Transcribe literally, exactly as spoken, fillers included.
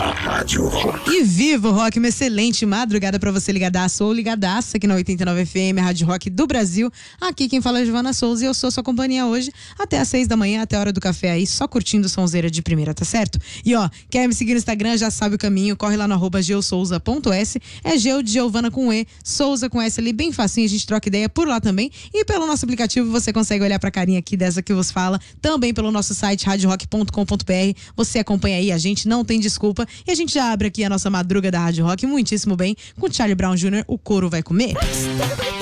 A Rádio Rock. E viva o rock, uma excelente madrugada pra você ligadaço ou ligadaça aqui na oitenta e nove F M, a Rádio Rock do Brasil. Aqui quem fala é Giovana Souza e eu sou sua companhia hoje até às seis da manhã, até a hora do café aí, só curtindo sonzeira de primeira, tá certo? E ó, quer me seguir no Instagram, já sabe o caminho, corre lá no arroba geosouza ponto s, é Geo de Giovana com E, Souza com S ali, bem facinho, a gente troca ideia por lá também. E pelo nosso aplicativo você consegue olhar pra carinha aqui dessa que vos fala, também pelo nosso site rádio rock ponto com ponto b r. Você acompanha aí, a gente não tem desculpa. E a gente já abre aqui a nossa madruga da Rádio Rock muitíssimo bem com Charlie Brown júnior, o couro vai comer.